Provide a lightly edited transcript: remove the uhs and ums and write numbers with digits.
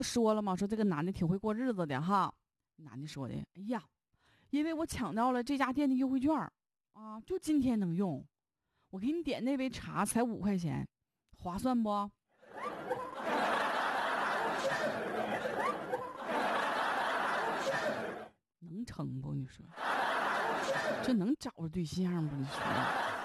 说了嘛，说这个男的挺会过日子的哈。男的说的，哎呀，因为我抢到了这家店的优惠券啊，就今天能用。我给你点那杯茶才5块钱，划算不？能成不？你说这能找着对象不？你说